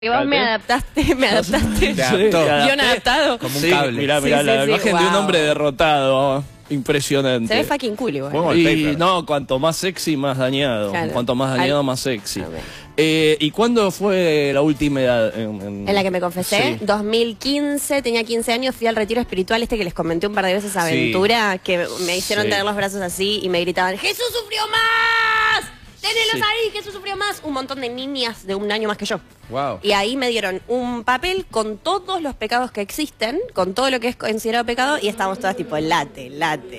Y vos me adaptaste. Te adaptó. Guión adaptado. Como un cable. Mirá, Sí, la sí, imagen de un hombre derrotado. Impresionante. Se ve fucking cool igual. Bueno, Y no, cuanto más sexy, más dañado. Claro. Cuanto más dañado, más sexy. Okay. ¿Y cuándo fue la última edad? En la que me confesé, Sí. 2015, tenía 15 años, fui al retiro espiritual que les comenté un par de veces, Aventura, que me hicieron Sí. tener los brazos así y me gritaban, ¡Jesús sufrió más! ¡Tenelos Sí. ahí! ¡Jesús sufrió más! Un montón de niñas de un año más que yo. Wow. Y ahí me dieron un papel con todos los pecados que existen, con todo lo que es considerado pecado, y estábamos todas tipo, late,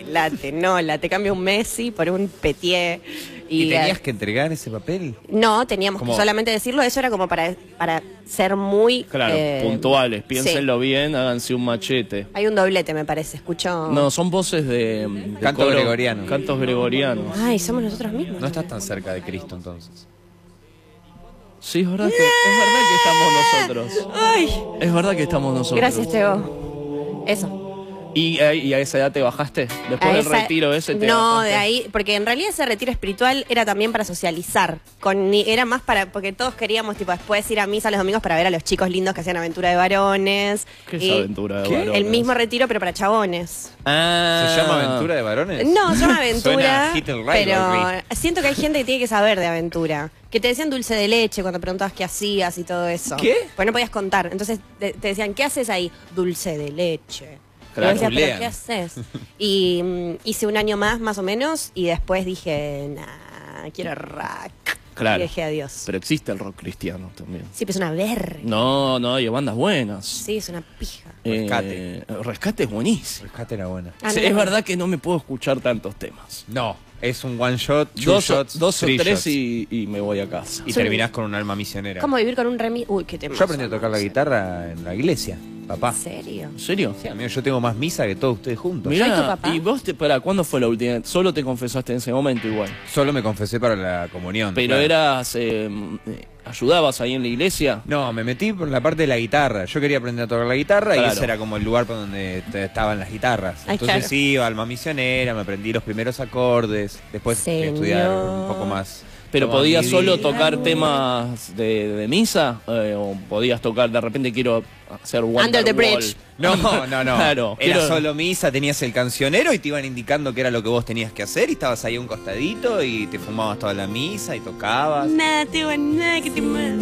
te cambio un Messi por un Petier. ¿Y tenías que entregar ese papel? No, teníamos ¿Cómo? que solamente decirlo, eso era como para ser muy... Claro, puntuales. Piénsenlo sí. bien, háganse un machete. Hay un doblete, me parece, escucho... No, son voces de Canto coro, gregoriano. Cantos gregorianos. Ay, somos nosotros mismos. No estás tan cerca de Cristo entonces. Sí, es verdad que estamos nosotros. Ay, Es verdad que estamos nosotros. gracias, Teo. Eso. ¿Y a esa edad te bajaste? Después A del esa- retiro ese te No, bajaste. de ahí, porque en realidad ese retiro espiritual era también para socializar. Era más porque todos queríamos, tipo, después ir a misa los domingos para ver a los chicos lindos que hacían aventura de varones. ¿Qué es Y aventura de ¿Qué? varones? El mismo retiro, pero para chabones. Ah. ¿Se llama Aventura de Varones? No, se llama Suena aventura, a Hit and Ride, pero Ride. siento que hay gente que tiene que saber de aventura. Que te decían dulce de leche cuando preguntabas qué hacías y todo eso. ¿Qué? Pues no podías contar. Entonces te decían, ¿qué haces ahí? Dulce de leche. Claro, y yo decía, ¿pero googlean. qué haces? Y hice un año más o menos, y después dije, quiero rock. Claro. Y dije adiós. Pero existe el rock cristiano también. Sí, pero es una verga. No, hay bandas buenas. Sí, es una pija. Rescate. Rescate es buenísimo. Rescate era buena. Ah, Sí, no, es no. verdad que no me puedo escuchar tantos temas. No, es un one shot, two Dos shots, o three tres shots. y me voy a casa. Y terminás con un alma misionera. ¿Cómo vivir con un remi? Uy, qué tema. Yo aprendí a tocar la guitarra en la iglesia, papá. ¿En serio? ¿En serio? Sí, amigo, yo tengo más misa que todos ustedes juntos. Mirá, ¿Soy tu papá? ¿y vos cuándo fue la última? Solo te confesaste en ese momento igual. Solo me confesé para la comunión. Pero claro. eras, ayudabas ahí en la iglesia. No, me metí por la parte de la guitarra. Yo quería aprender a tocar la guitarra y Claro. ese era como el lugar por donde estaban las guitarras. Ay, Entonces claro. iba, alma misionera, me aprendí los primeros acordes. Después Señor. estudiar un poco más. Pero toda podías mi solo vida. tocar temas de misa, o podías tocar, de repente quiero hacer Wonderwall. Under the Bridge. No. Claro, Era quiero- solo misa, tenías el cancionero y te iban indicando qué era lo que vos tenías que hacer y estabas ahí a un costadito y te fumabas toda la misa y tocabas. Nada, Teo, nada que te más.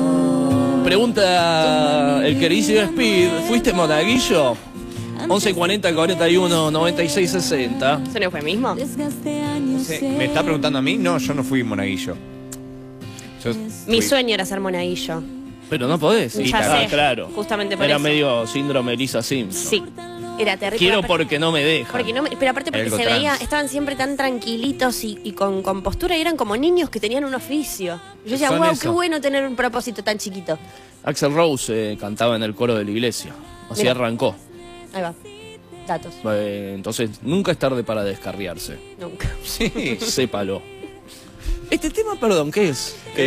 Pregunta el queridísimo Speed, ¿fuiste monaguillo? 1140 41 96 60. ¿Es un eufemismo? ¿Me está preguntando a mí? No, yo no fui monaguillo. Yo Mi fui- sueño era ser monaguillo. Pero no podés. Ya Ah, sé, claro. justamente por Era eso. medio síndrome Lisa Simpson. Sí, era terrible. Quiero Pero aparte- porque no me dejan. porque no me- pero aparte porque Algo se trans. veía, estaban siempre tan tranquilitos y con postura y eran como niños que tenían un oficio. Yo decía, Son wow, qué eso. bueno tener un propósito tan chiquito. Axl Rose cantaba en el coro de la iglesia. Así Mira. arrancó. Ahí va, datos, Entonces, nunca es tarde para descarriarse. nunca. Sí. Sépalo. Este tema, perdón, ¿qué es?